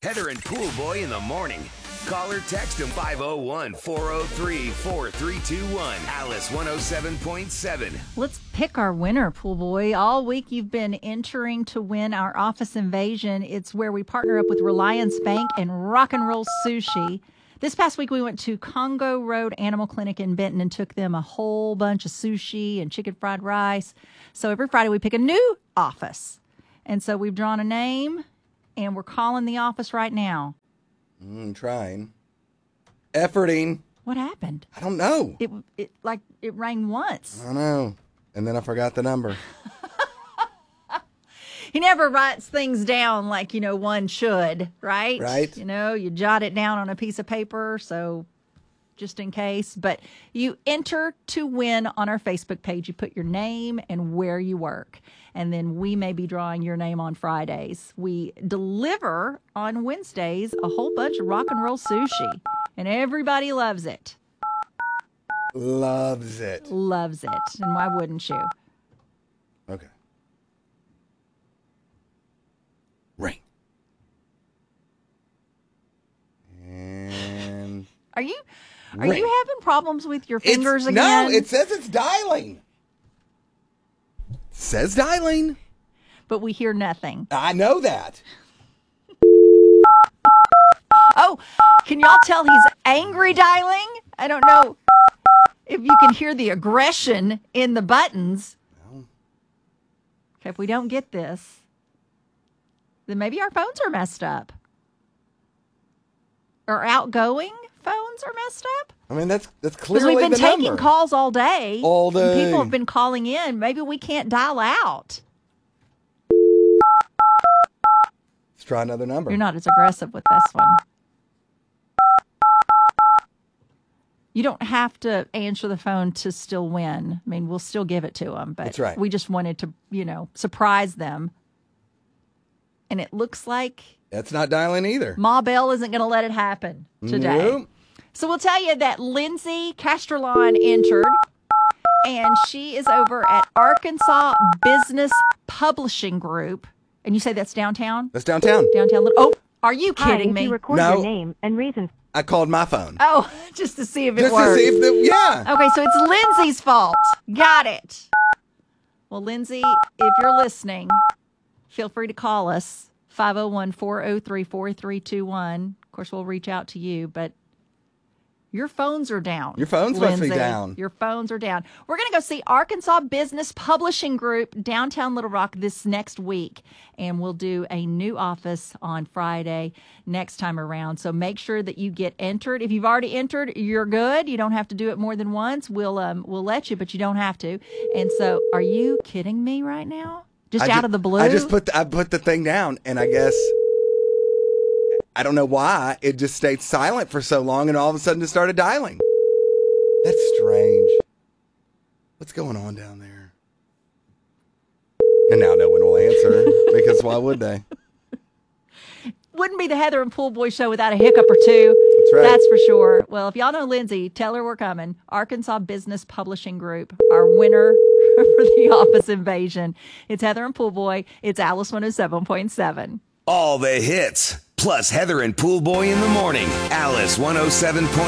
Heather and Pool Boy in the morning. Call or text them 501-403-4321. Alice 107.7. Let's pick our winner, Pool Boy. All week you've been entering to win our office invasion. It's where we partner up with Reliance Bank and Rock and Roll Sushi. This past week we went to Congo Road Animal Clinic in Benton and took them a whole bunch of sushi and chicken fried rice. So every Friday we pick a new office. And so we've drawn a name and we're calling the office right now. Trying. Efforting. What happened? I don't know. It rang once. I don't know. And then I forgot the number. He never writes things down like, one should, right? Right. You jot it down on a piece of paper, so just in case. But you enter to win on our Facebook page. You put your name and where you work. And then we may be drawing your name on Fridays. We deliver on Wednesdays a whole bunch of rock and roll sushi. And everybody loves it. Loves it. Loves it. And why wouldn't you? Okay. Ring. And Are you ring. having problems with your fingers again? No, it says it's dialing. Says dialing. But we hear nothing. I know that. Oh, can y'all tell he's angry dialing? I don't know if you can hear the aggression in the buttons. No. Okay, if we don't get this, then maybe our phones are messed up. Or outgoing phones are messed up. I mean, that's Because clearly we've been the taking number. calls all day. All day. And people have been calling in. Maybe we can't dial out. Let's try another number. You're not as aggressive with this one. You don't have to answer the phone to still win. I mean, we'll still give it to them. But That's right. We just wanted to, surprise them. And it looks like That's not dialing either. Ma Bell isn't going to let it happen today. Nope. So we'll tell you that Lindsay Castrolon entered, and she is over at Arkansas Business Publishing Group. And you say that's downtown? That's downtown. Downtown. Oh, are you kidding Hi, me? if you record No. your name and reason. I called my phone. Oh, just to see if it Just works. to see if yeah. Okay, so it's Lindsay's fault. Got it. Well, Lindsay, if you're listening, feel free to call us, 501-403-4321. Of course, we'll reach out to you, but your phones are down. Your phone's supposed to be Lindsay. down. Your phones are down. We're going to go see Arkansas Business Publishing Group downtown Little Rock this next week, and we'll do a new office on Friday next time around. So make sure that you get entered. If you've already entered, you're good. You don't have to do it more than once. We'll let you, but you don't have to. And so, are you kidding me right now? Just out of the blue? I put the thing down, and I guess I don't know why it just stayed silent for so long, and all of a sudden it started dialing. That's strange. What's going on down there? And now no one will answer because why would they? Wouldn't be the Heather and Pool Boy show without a hiccup or two. That's right. That's for sure. Well, if y'all know Lindsay, tell her we're coming. Arkansas Business Publishing Group, our winner for the office invasion. It's Heather and Pool Boy. It's Alice 107.7. All the hits, plus Heather and Pool Boy in the morning. Alice 107.7.